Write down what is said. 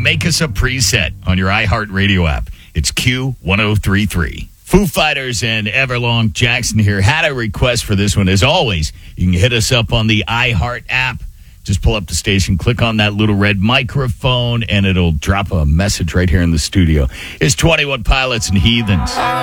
make us a preset on your iHeartRadio app. It's Q1033. Foo Fighters and Everlong Jackson here. Had a request for this one. As always, you can hit us up on the iHeart app. Just pull up the station, click on that little red microphone, and it'll drop a message right here in the studio. It's 21 Pilots and Heathens.